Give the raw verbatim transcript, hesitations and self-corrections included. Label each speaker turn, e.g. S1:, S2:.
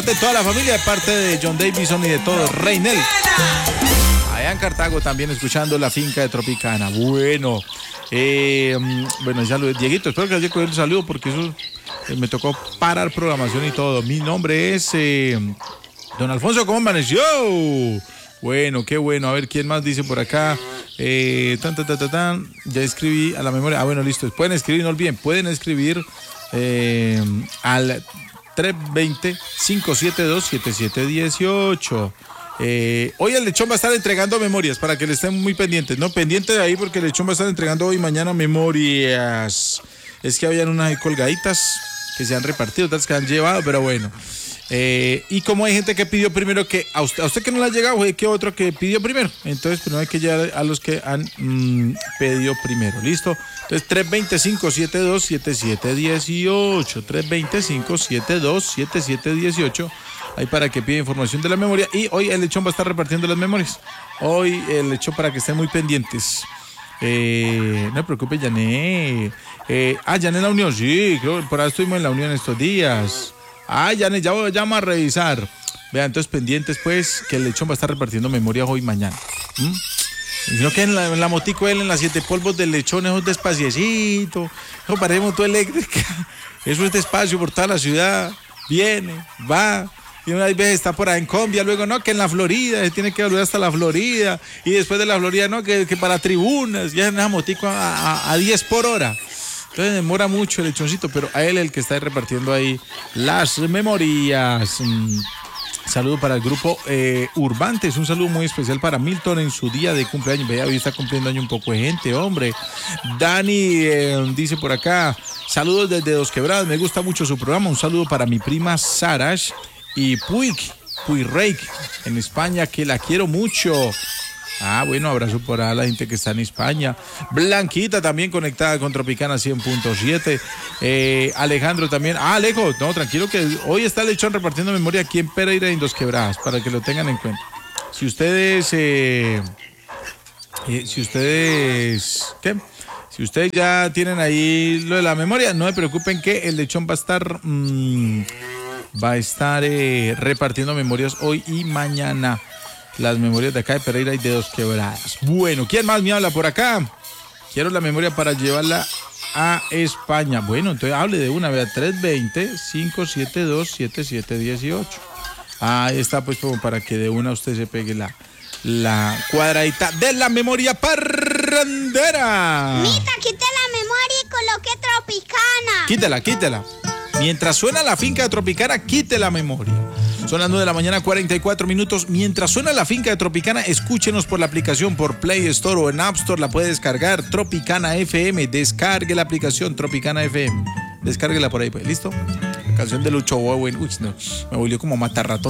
S1: De toda la familia, de parte de John Davison y de todo Reinel. Allá en Cartago también escuchando la finca de Tropicana. Bueno, eh, bueno, ya lo, Dieguito, espero que haya cogido el saludo porque eso eh, me tocó parar programación y todo. Mi nombre es eh, Don Alfonso, ¿cómo amaneció? Bueno, qué bueno. A ver, ¿quién más dice por acá? Eh, tan, tan, tan, tan, tan. Ya escribí a la memoria. Ah, bueno, listo. Pueden escribir, no olviden, pueden escribir eh, al tres dos cero, cinco siete dos, siete siete uno ocho. Eh, hoy el Lechón va a estar entregando memorias para que le estén muy pendientes, ¿no? Pendiente de ahí porque el Lechón va a estar entregando hoy y mañana memorias. Es que habían unas colgaditas que se han repartido, otras que han llevado, pero bueno. Eh, y como hay gente que pidió primero que a usted, a usted que no le ha llegado, que otro que pidió primero. Entonces, primero hay que llegar a los que han mmm, pedido primero. ¿Listo? Entonces, tres dos cero, cinco siete dos, siete siete uno ocho. tres dos cero, cinco siete dos, siete siete uno ocho. Ahí para que pida información de la memoria. Y hoy el Lechón va a estar repartiendo las memorias. Hoy el Lechón para que estén muy pendientes. Eh, no me preocupe, Yané. Eh, ah, Yané en la Unión. Sí, creo que por ahí estuvimos en la Unión estos días. Ah, ya, ya, ya vamos a revisar. Vean, entonces pendientes, pues, que el Lechón va a estar repartiendo memorias hoy y mañana. ¿Mm? Sino que en la, en la motico él, en las siete polvos del Lechón, eso es despaciecito. Eso parece moto eléctrica. Eso es despacio por toda la ciudad. Viene, va. Y una vez está por ahí en Colombia, luego no, que en la Florida, se tiene que volver hasta la Florida. Y después de la Florida, no, que, que para tribunas. Ya en esa motico a, a, a diez por hora. Entonces demora mucho el Lechoncito, pero a él el que está repartiendo ahí las memorias. Mm, saludo para el grupo eh, Urbantes, un saludo muy especial para Milton en su día de cumpleaños. Vea, hoy está cumpliendo año un poco de gente, hombre. Dani eh, dice por acá, saludos desde Dos Quebradas, me gusta mucho su programa. Un saludo para mi prima Sarash y Puig, Puigreik en España, que la quiero mucho. Ah, bueno, abrazo para la gente que está en España. Blanquita también conectada con Tropicana cien punto siete. Eh, Alejandro también. Ah, Alejo, no, tranquilo que hoy está el Lechón repartiendo memoria aquí en Pereira y en Dos Quebradas, para que lo tengan en cuenta. Si ustedes, eh, eh, si ustedes, ¿qué? Si ustedes ya tienen ahí lo de la memoria, no se preocupen que el Lechón va a estar, mmm, va a estar eh, repartiendo memorias hoy y mañana. Las memorias de acá de Pereira y de Dos Quebradas. Bueno, ¿quién más me habla por acá? Quiero la memoria para llevarla a España. Bueno, entonces hable de una, vea, tres dos cero, cinco siete dos, siete siete uno ocho. Ahí está, pues, como para que de una usted se pegue la, la cuadradita de la memoria parrandera.
S2: Mita, quite la memoria y coloque Tropicana.
S1: Quítela, quítela. Mientras suena la finca de Tropicana, quite la memoria. Son las nueve de la mañana, cuarenta y cuatro minutos. Mientras suena la finca de Tropicana, escúchenos por la aplicación, por Play Store o en App Store. La puede descargar, Tropicana F M. Descargue la aplicación Tropicana F M. Descárguela por ahí, pues. ¿Listo? La canción de Lucho Bowen. Uy, no, me volvió como matarratón.